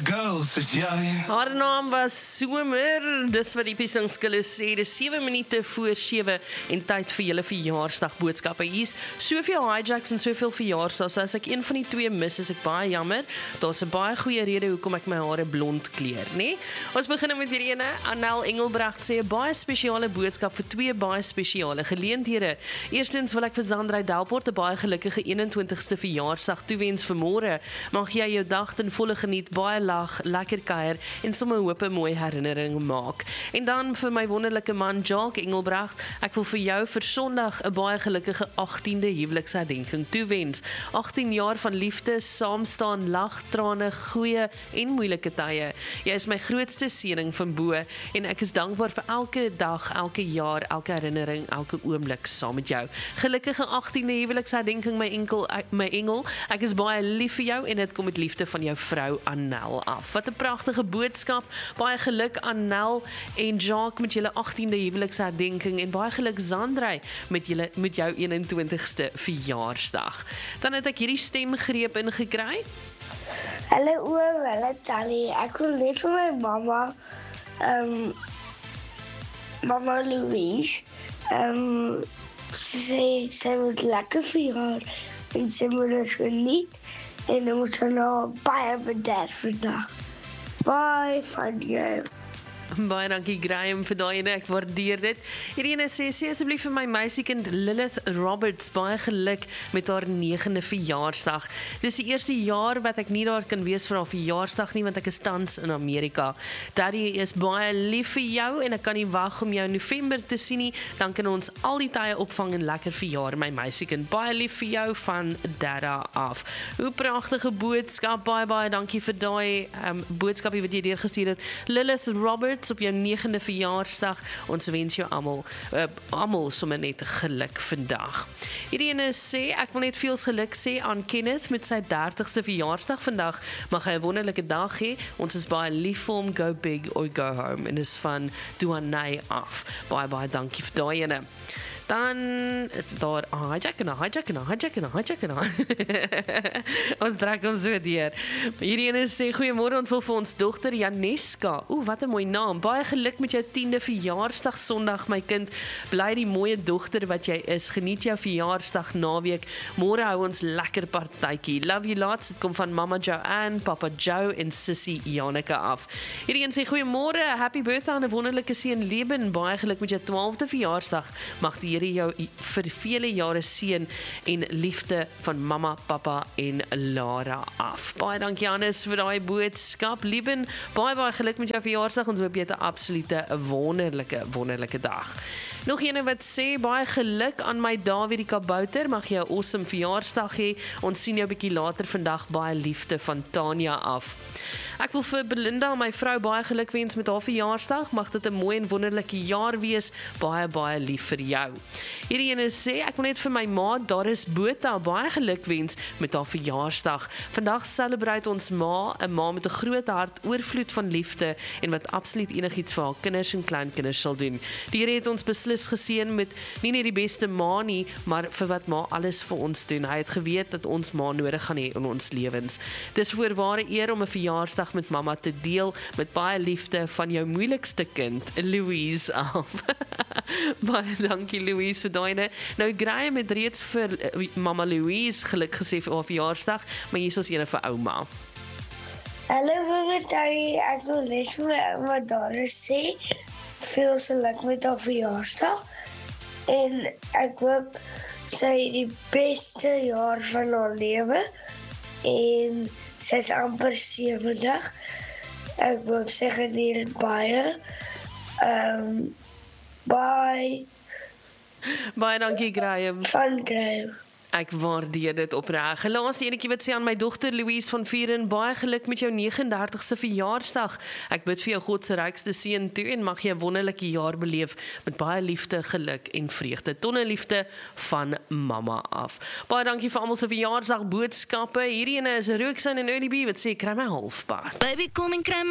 girls soos jy. Haar naam was Somer, dis wat die piesangskille sê, dis 7 minute voor 7 en tyd vir julle verjaarsdag boodskappe. Hier's soveel hijacks en soveel verjaarsdae, so as ek een van die twee mis, is ek baie jammer. Daar's 'n baie goeie rede hoekom ek my hare blond kleur, né? Ons begin met hierdie ene. Annel Engelbrecht sê 'n baie spesiale boodskap vir twee baie spesiale geleenthede. Eerstens wil ek vir Zandrey Delport 'n baie gelukkige 21ste verjaarsdag toewens vir môre. Mag jy jou dag ten volle geniet, baie lag, lekker kuier en sommer hoop 'n mooi herinnering maak. En dan vir my wonderlike man Jacques Engelbrecht, ek wil vir jou vir Sondag 'n baie gelukkige 18de huweliksherdenking toewens. 18 jaar van liefde, saamstaan, lag, trane, goeie en moeilike tye. Jy is my grootste seëning van bo en ek is dankbaar vir elke dag, elke jaar, elke herinnering, elke oomblik saam met jou. Gelukkige 18de huweliksherdenking my engel. Ek is baie lief vir jou en dit kom met liefde van jou vrou Annel af. Wat 'n pragtige boodskap. Baie geluk Annel en Jacques met julle 18de huweliksherdenking en baie geluk Zandrey met jou 21ste verjaarsdag. Dan het ek hierdie stemgreep ingekry. Hallo oom, hallo Tannie. Ek wil net vir my mamma, Mama Louise, sy moet lekker verjaar en sy moet dit geniet en dan moet sy nou baie bederf vandag. Bye van jou. Baie dankie Graham vir daai ene, ek waardeer dit. Hierdie ene sê asseblief vir my meisiekind Lilith Roberts baie geluk met haar 9de verjaarsdag. Dis die eerste jaar wat ek nie daar kan wees vir haar verjaarsdag nie, want ek is tans in Amerika. Daddy is baie lief vir jou en ek kan nie wag om jou in November te sien nie, dan kan ons al die tye opvang en lekker verjaar, my meisiekind. Baie lief vir jou van Dada af. Hoe pragtige boodskap, baie dankie vir daai boodskapie wat jy deurgestuur het. Lilith Roberts op jou 9de verjaarsdag. Ons wens jou almal sommer net geluk vandag. Hierdie ene sê, ek wil net veel geluk sê aan Kenneth met sy 30ste verjaarsdag vandag. Mag hy 'n wonderlike dag hê. Ons is baie lief vir hom, go big or go home. En is van Duanay af. Baie dankie vir daai ene. Dan is dit daar hijack. Ons trek hom so deur. Hierdie ene sê, goeiemôre, ons wil vir ons dogter Janeska. Wat 'n mooi naam. Baie geluk met jou 10de verjaarsdag Sondag, my kind. Bly die mooie dogter wat jy is. Geniet jou verjaarsdag naweek. Môre hou ons lekker partytjie. Love you lots. Dit kom van Mama Joanne, Papa Joe en Sissy Janeke af. Hierdie een sê, goeiemôre, happy birthday aan 'n wonderlike seun Leben. Baie geluk met jou 12de verjaarsdag. Mag die jou vir vele jare seën en liefde van mamma, papa en Lara af. Baie dankie Hannes vir daai boodskap. Lieben, baie geluk met jou verjaarsdag. Ons hoop jy het 'n absolute wonderlike dag. Nog ene wat sê, baie geluk aan my Dawie die kabouter. Mag jy 'n awesome verjaarsdag hê. Ons sien jou bietjie later vandag. Baie liefde van Tanya af. Ek wil vir Belinda, my vrou, baie geluk wens met haar verjaarsdag. Mag dit 'n mooi en wonderlike jaar wees. Baie lief vir jou. Hierdie ene sê, ek wil net vir my ma, Doris Botha, baie geluk wens met haar verjaarsdag. Vandag celebrate ons ma, 'n ma met 'n groot hart, oorvloed van liefde en wat absoluut enigiets vir haar kinders en kleinkinders sal doen. Die Here het ons beslis geseën met nie net die beste ma nie, maar vir wat ma alles vir ons doen. Hy het geweet dat ons ma nodig gaan hê in ons lewens. Dis voorware eer om 'n verjaarsdag met mamma te deel, met baie liefde van jou moeilikste kind, Louise af. Baie dankie Louise vir daai. Nou Graham het reeds vir mamma Louise geluk gesê vir haar verjaarsdag, maar hier is ons ene vir ouma. Hallo mama Tannie, ek wil net vir my ouma Doris sê, veel geluk met haar verjaarsdag en ek hoop sy die beste jaar van haar lewe en sy is amper 70. Ek hoop sy geniet dit baie. Bye. Baie dankie Graham. Van Graham. Ek waardeer dit opreg. Laaste enetjie wat sê aan my dogter Louise van Vieren, baie geluk met jou 39ste verjaarsdag. Ek bid vir jou God se rykste seën toe en mag jy 'n wonderlike jaar beleef met baie liefde, geluk en vreugde. Tonne liefde van mamma af. Baie dankie vir almal se verjaarsdag boodskappe. Hierdie ene is Roxanne en Early B wat sê kry my halfpad. Baby, kom en kry my